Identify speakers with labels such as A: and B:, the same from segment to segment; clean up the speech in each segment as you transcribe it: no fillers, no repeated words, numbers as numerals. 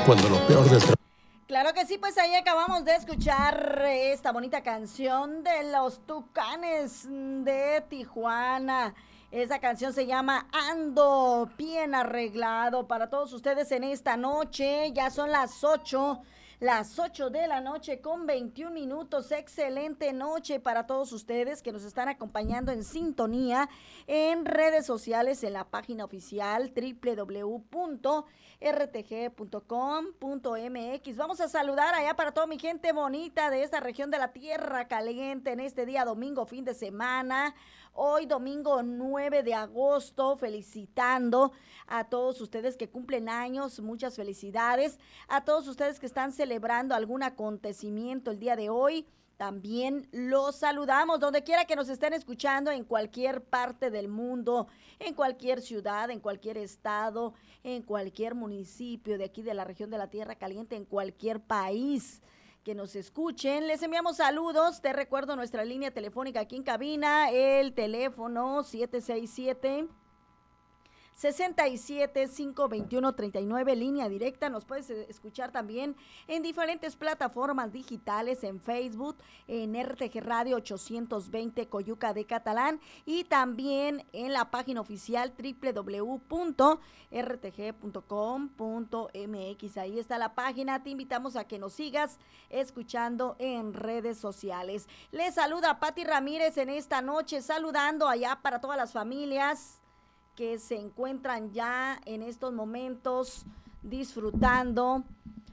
A: cuando lo peor del trabajo.
B: Claro que sí, pues ahí acabamos de escuchar esta bonita canción de los Tucanes de Tijuana. Esa canción se llama Ando, bien arreglado para todos ustedes en esta noche. Ya son las 8 de la noche con 21 minutos. Excelente noche para todos ustedes que nos están acompañando en sintonía en redes sociales, en la página oficial www.rtg.com.mx. Vamos a saludar allá para toda mi gente bonita de esta región de la Tierra Caliente en este día domingo, fin de semana. Hoy domingo 9 de agosto, felicitando a todos ustedes que cumplen años, muchas felicidades. A todos ustedes que están celebrando algún acontecimiento el día de hoy, también los saludamos, donde quiera que nos estén escuchando, en cualquier parte del mundo, en cualquier ciudad, en cualquier estado, en cualquier municipio de aquí de la región de la Tierra Caliente, en cualquier país que nos escuchen. Les enviamos saludos. Te recuerdo nuestra línea telefónica aquí en cabina, el teléfono 767 67 521 39, línea directa. Nos puedes escuchar también en diferentes plataformas digitales, en Facebook, en RTG Radio 820 Coyuca de Catalán, y también en la página oficial www.rtg.com.mx. Ahí está la página. Te invitamos a que nos sigas escuchando en redes sociales. Les saluda Pati Ramírez en esta noche, saludando allá para todas las familias que se encuentran ya en estos momentos disfrutando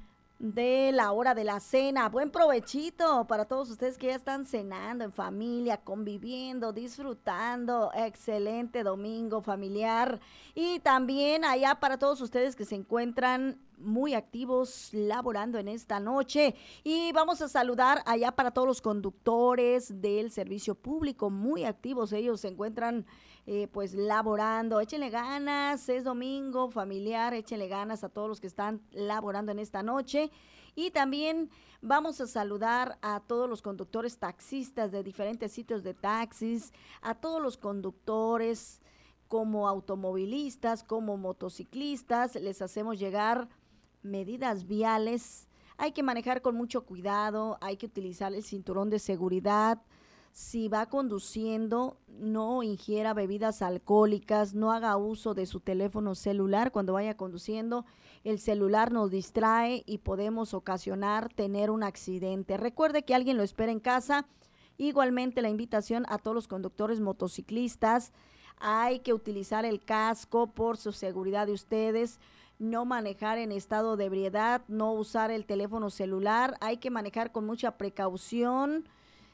B: de la hora de la cena. Buen provechito para todos ustedes que ya están cenando en familia, conviviendo, disfrutando. Excelente domingo familiar. Y también allá para todos ustedes que se encuentran muy activos laborando en esta noche. Y vamos a saludar allá para todos los conductores del servicio público, muy activos. Ellos se encuentran pues laborando. Échenle ganas, es domingo familiar, échenle ganas a todos los que están laborando en esta noche. Y también vamos a saludar a todos los conductores taxistas de diferentes sitios de taxis, a todos los conductores como automovilistas, como motociclistas. Les hacemos llegar medidas viales. Hay que manejar con mucho cuidado, hay que utilizar el cinturón de seguridad. Si va conduciendo, no ingiera bebidas alcohólicas, no haga uso de su teléfono celular cuando vaya conduciendo. El celular nos distrae y podemos ocasionar tener un accidente. Recuerde que alguien lo espera en casa. Igualmente la invitación a todos los conductores motociclistas, hay que utilizar el casco por su seguridad de ustedes. No manejar en estado de ebriedad, no usar el teléfono celular, hay que manejar con mucha precaución.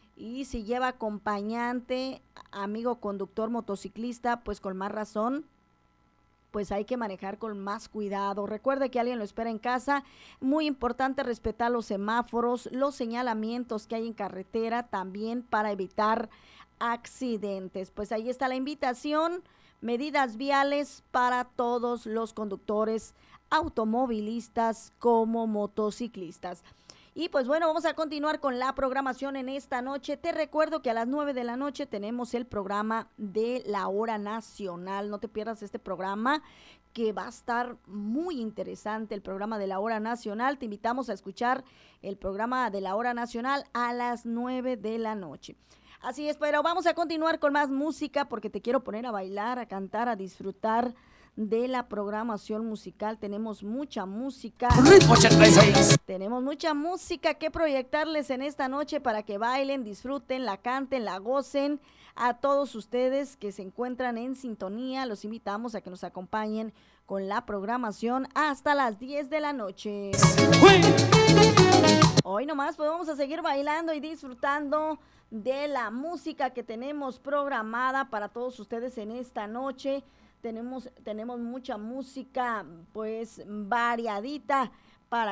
B: Y si lleva acompañante, amigo conductor motociclista, pues con más razón, pues hay que manejar con más cuidado. Recuerde que alguien lo espera en casa. Muy importante respetar los semáforos, los señalamientos que hay en carretera, también para evitar accidentes. Pues ahí está la invitación, medidas viales para todos los conductores automovilistas como motociclistas. Y pues bueno, vamos a continuar con la programación en esta noche. Te recuerdo que a las 9 de la noche tenemos el programa de la Hora Nacional. No te pierdas este programa, que va a estar muy interesante, el programa de la Hora Nacional. Te invitamos a escuchar el programa de la Hora Nacional a las 9 de la noche. Así es, pero vamos a continuar con más música porque te quiero poner a bailar, a cantar, a disfrutar de la programación musical. Tenemos mucha música.
C: Ritmo 86.
B: Tenemos mucha música que proyectarles en esta noche para que bailen, disfruten, la canten, la gocen. A todos ustedes que se encuentran en sintonía, los invitamos a que nos acompañen con la programación hasta las 10 de la noche. Hoy nomás pues vamos a seguir bailando y disfrutando de la música que tenemos programada para todos ustedes en esta noche. Tenemos mucha música pues variadita